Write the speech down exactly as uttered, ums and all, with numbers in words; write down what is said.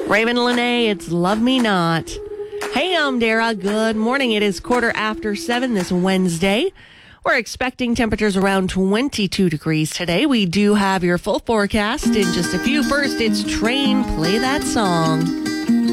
Raven Lene, it's Love Me Not. Hey, I'm Dara. Good morning. It is quarter after seven this Wednesday. We're expecting temperatures around twenty-two degrees today. We do have your full forecast in just a few. First, it's Train. Play that song.